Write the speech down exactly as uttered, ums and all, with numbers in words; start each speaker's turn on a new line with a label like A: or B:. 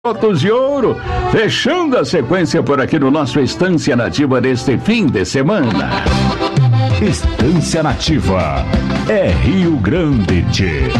A: Fotos de Ouro, fechando a sequência por aqui no nosso Estância Nativa deste fim de semana.
B: Estância Nativa é Rio Grande, tchê.